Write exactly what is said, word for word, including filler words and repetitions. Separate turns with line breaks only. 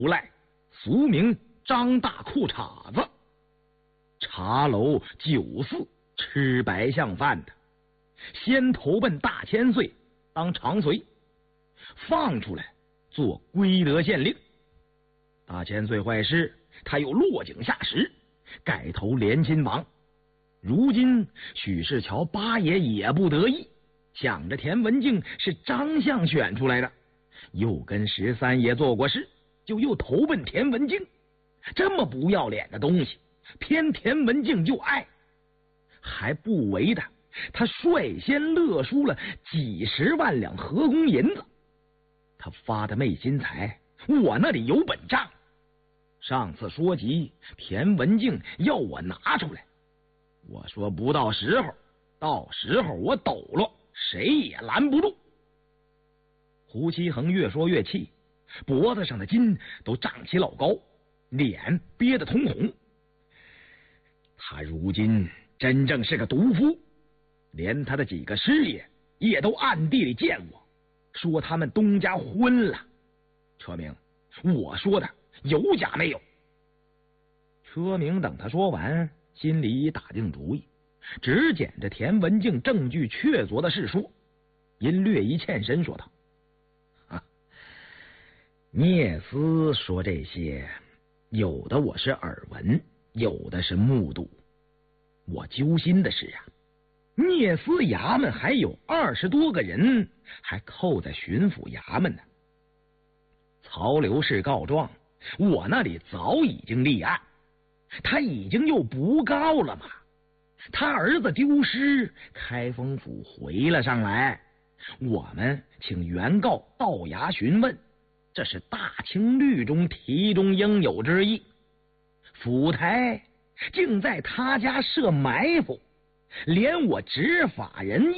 无赖，俗名张大裤衩子，茶楼酒肆吃白象饭的，先投奔大千岁当长随，放出来做归德县令。大千岁坏事，他又落井下石，改投连亲王。如今许世桥八爷也不得意，想着田文镜是张相选出来的，又跟十三爷做过事，就又投奔田文镜。这么不要脸的东西，偏田文镜就爱，还不为的，他率先勒赎了几十万两河工银子。他发的昧心财，我那里有本账。上次说及田文镜要我拿出来，我说不到时候，到时候我抖落，谁也拦不住。胡七恒越说越气，脖子上的筋都胀起老高，脸憋得通红。他如今真正是个毒夫，连他的几个师爷也都暗地里见我，说他们东家昏了。车明，我说的有假没有？车明等他说完，心里打定主意，只捡着田文镜证据确凿的事说，因略一欠身说道：啊，聂斯说这些，有的我是耳闻，有的是目睹。我揪心的是啊，聂司衙门还有二十多个人还扣在巡抚衙门呢。曹刘氏告状，我那里早已经立案，他已经又不告了嘛。他儿子丢失，开封府回了上来，我们请原告到衙询问，这是大清律中题中应有之义。府台竟在他家设埋伏，连我执法人